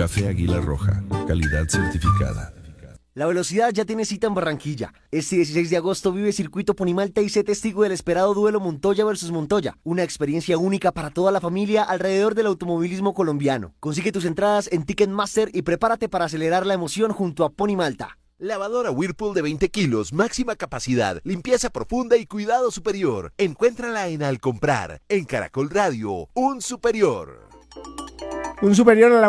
Café Águila Roja, calidad certificada. La velocidad ya tiene cita en Barranquilla. Este 16 de agosto vive Circuito Ponimalta y sé testigo del esperado duelo Montoya versus Montoya. Una experiencia única para toda la familia alrededor del automovilismo colombiano. Consigue tus entradas en Ticketmaster y prepárate para acelerar la emoción junto a Ponimalta. Lavadora Whirlpool de 20 kilos, máxima capacidad, limpieza profunda y cuidado superior. Encuéntrala en Al Comprar, en Caracol Radio, un superior. Un superior a la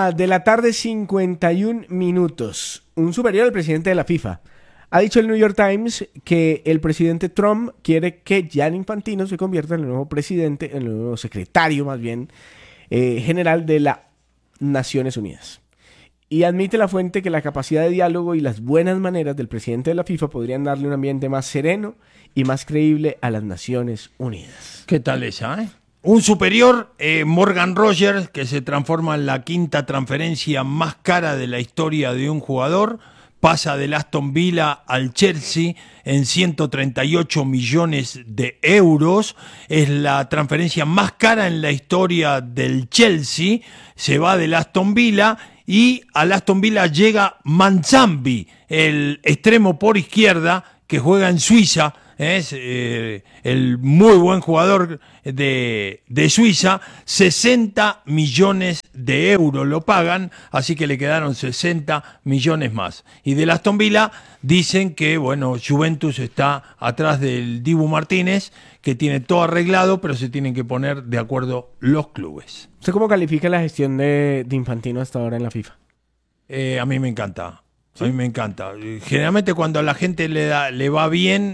1:51 p.m. Un superior al presidente de la FIFA. Ha dicho el New York Times que el presidente Trump quiere que Gianni Infantino se convierta en el nuevo presidente, en el nuevo secretario más bien, general de las Naciones Unidas. Y admite la fuente que la capacidad de diálogo y las buenas maneras del presidente de la FIFA podrían darle un ambiente más sereno y más creíble a las Naciones Unidas. ¿Qué tal esa, Un superior, Morgan Rogers, que se transforma en la quinta transferencia más cara de la historia de un jugador, pasa del Aston Villa al Chelsea en 138 millones de euros. Es la transferencia más cara en la historia del Chelsea. Se va del Aston Villa y al Aston Villa llega Manzambi, el extremo por izquierda que juega en Suiza. Es el muy buen jugador de Suiza. 60 millones de euros lo pagan, así que le quedaron 60 millones más. Y del Aston Villa dicen que, bueno, Juventus está atrás del Dibu Martínez, que tiene todo arreglado, pero se tienen que poner de acuerdo los clubes. ¿Usted cómo califica la gestión de Infantino hasta ahora en la FIFA? A mí me encanta. ¿Sí? A mí me encanta. Generalmente cuando a la gente le va bien,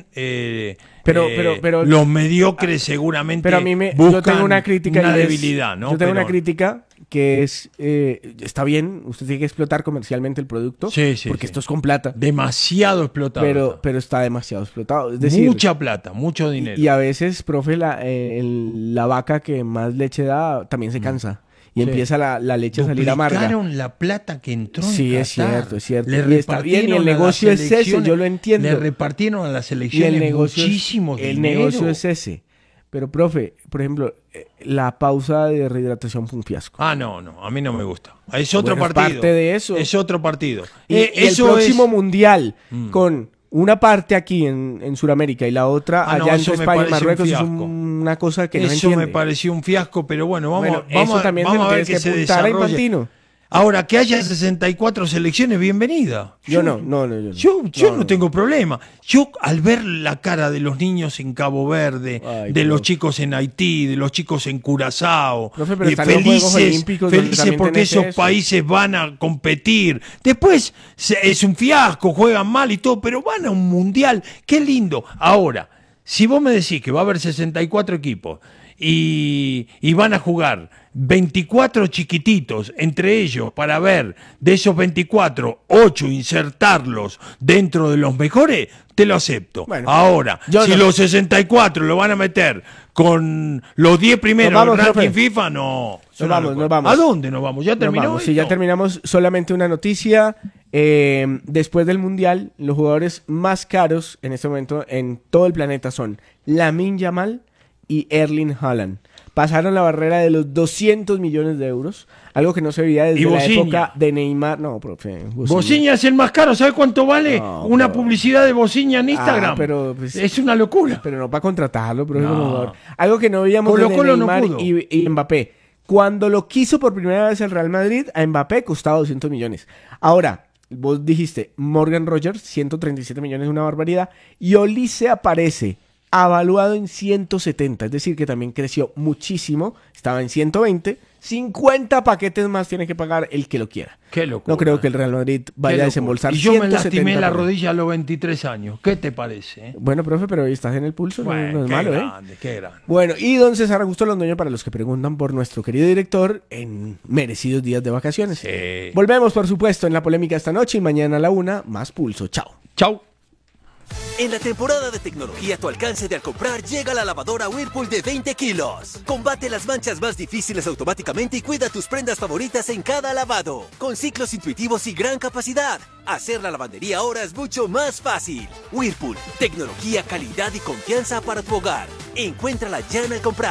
pero los mediocres seguramente pero a mí buscan yo tengo una crítica una debilidad, ¿no? Yo tengo una crítica que es, está bien, usted tiene que explotar comercialmente el producto, porque esto es con plata. Demasiado explotado. Pero está demasiado explotado. Es decir, mucha plata, mucho dinero. Y a veces, profe, la vaca que más leche da también se cansa. Y empieza la leche a salir amarga. Duplicaron la plata que entró en Sí, Qatar. es cierto. Le está bien, y el negocio es ese, yo lo entiendo. Le repartieron a las elecciones muchísimos dinero. El negocio es ese. Pero, profe, por ejemplo, la pausa de rehidratación fue un fiasco. No, a mí no me gusta. Es otro partido. Es parte de eso. Es otro partido. Y el próximo mundial, con una parte aquí en Sudamérica y la otra allá entre España y Marruecos, es una cosa que no entiende. Eso me pareció un fiasco, pero bueno, vamos a ver qué se desarrolla. Ahora, que haya 64 selecciones, bienvenida. Yo no. Yo no tengo problema. Yo, al ver la cara de los niños en Cabo Verde, los chicos en Haití, de los chicos en Curazao, felices porque esos países van a competir. Después es un fiasco, juegan mal y todo, pero van a un mundial. ¡Qué lindo! Ahora, si vos me decís que va a haber 64 equipos y van a jugar 24 chiquititos entre ellos para ver de esos 24, 8 insertarlos dentro de los mejores, te lo acepto. Bueno, ahora, si los 64 lo van a meter con los 10 primeros del ranking FIFA, no. Nos vamos. ¿A dónde nos vamos? ¿Ya terminó? Sí, ya terminamos. Solamente una noticia. Después del Mundial, los jugadores más caros en este momento en todo el planeta son Lamine Yamal y Erling Haaland. Pasaron la barrera de los 200 millones de euros, algo que no se veía desde la época de Neymar. No, profe. Bociña es el más caro. ¿Sabe cuánto vale una publicidad de Bociña en Instagram? Pero, pues, es una locura. Pero no para contratarlo, profe. No. Algo que no veíamos desde Neymar y Mbappé. Cuando lo quiso por primera vez el Real Madrid, a Mbappé costaba 200 millones. Ahora, vos dijiste, Morgan Rogers, 137 millones, es una barbaridad. Y Olise aparece avaluado en 170, es decir, que también creció muchísimo, estaba en 120, 50 paquetes más tiene que pagar el que lo quiera. Qué locura. No creo que el Real Madrid vaya a desembolsar 170. Y yo me lastimé la rodilla a los 23 años, ¿qué te parece? Bueno, profe, pero estás en el pulso, no es malo, Qué grande. Bueno, y don César Augusto Londoño, para los que preguntan por nuestro querido director, en merecidos días de vacaciones. Sí. Volvemos, por supuesto, en la polémica esta noche y mañana a la 1, más pulso. Chao. En la temporada de tecnología a tu alcance de Al Comprar llega la lavadora Whirlpool de 20 kilos. Combate las manchas más difíciles automáticamente y cuida tus prendas favoritas en cada lavado. Con ciclos intuitivos y gran capacidad. Hacer la lavandería ahora es mucho más fácil. Whirlpool, tecnología, calidad y confianza para tu hogar. Encuéntrala ya en Al Comprar.